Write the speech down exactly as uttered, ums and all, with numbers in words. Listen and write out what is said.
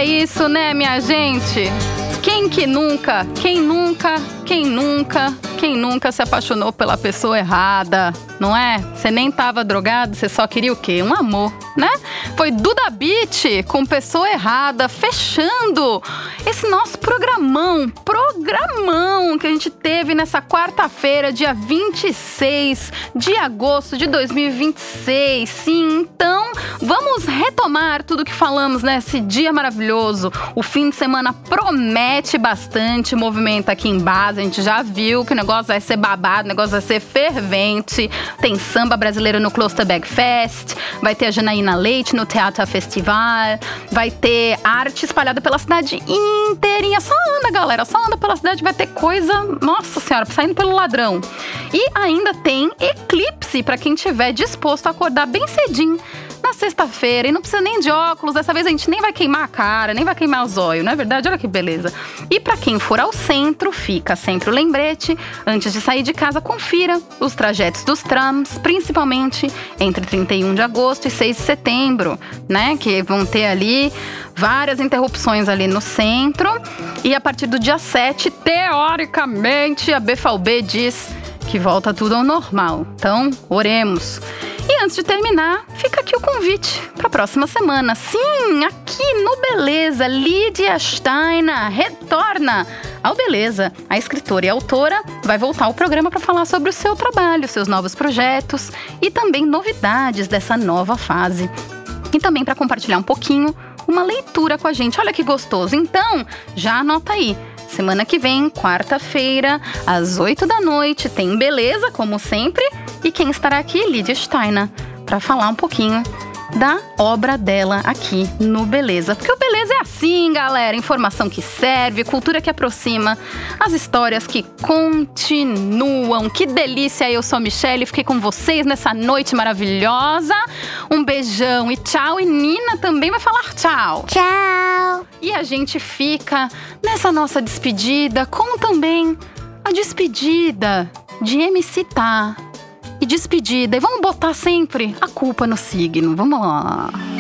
é isso, né, minha gente? Quem que nunca, quem nunca, quem nunca, quem nunca se apaixonou pela pessoa errada, não é? Você nem tava drogado, você só queria o quê? Um amor, né? Foi Duda Beat com Pessoa Errada, fechando esse nosso programão, programão que a gente teve nessa quarta-feira, dia vinte e seis de agosto de dois mil e vinte e seis. Sim, então vamos retomar tudo que falamos nesse dia maravilhoso. O fim de semana promete bastante movimento aqui em base, a gente já viu que o negócio vai ser babado, o negócio vai ser fervente. Tem samba brasileiro no Klosterberg Fest, vai ter a Janaína Leite no Teatro Festival, vai ter arte espalhada pela cidade inteirinha. Só anda, galera, só anda pela cidade, vai ter coisa, nossa senhora, saindo pelo ladrão. E ainda tem eclipse para quem tiver disposto a acordar bem cedinho na sexta-feira, e não precisa nem de óculos, dessa vez a gente nem vai queimar a cara, nem vai queimar os olhos, não é verdade? Olha que beleza. E pra quem for ao centro, fica sempre o lembrete, antes de sair de casa, confira os trajetos dos trams, principalmente entre trinta e um de agosto e seis de setembro, né? Que vão ter ali várias interrupções ali no centro, e a partir do dia sete, teoricamente, a B F A U B diz que volta tudo ao normal. Então, oremos. E antes de terminar, fica aqui o convite para a próxima semana. Sim, aqui no Beleza, Lídia Steiner retorna ao Beleza. A escritora e autora vai voltar ao programa para falar sobre o seu trabalho, seus novos projetos e também novidades dessa nova fase. E também para compartilhar um pouquinho, uma leitura com a gente. Olha que gostoso. Então, já anota aí. Semana que vem, quarta-feira, às oito da noite, tem Beleza, como sempre. E quem estará aqui? Lídia Steiner, para falar um pouquinho da obra dela aqui no Beleza. Porque o Beleza é assim, galera. Informação que serve, cultura que aproxima, as histórias que continuam. Que delícia, eu sou a Michelle, fiquei com vocês nessa noite maravilhosa. Um beijão e tchau. E Nina também vai falar tchau. Tchau. E a gente fica nessa nossa despedida com também a despedida de M C Tá. E despedida. E vamos botar sempre a culpa no signo. Vamos lá.